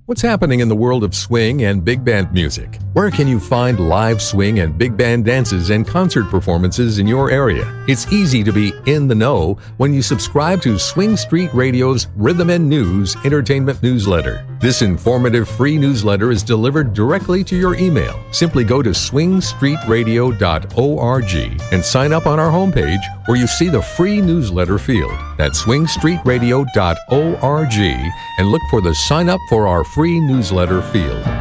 What's happening in the world of swing and big band music? Where can you find live swing and big band dances and concert performances in your area? It's easy to be in the know when you subscribe to Swing Street Radio's Rhythm and News Entertainment Newsletter. This informative free newsletter is delivered directly to your email. Simply go to swingstreetradio.org and sign up on our homepage where you see the free newsletter field. That's swingstreetradio.org and look for the sign up for our free newsletter field.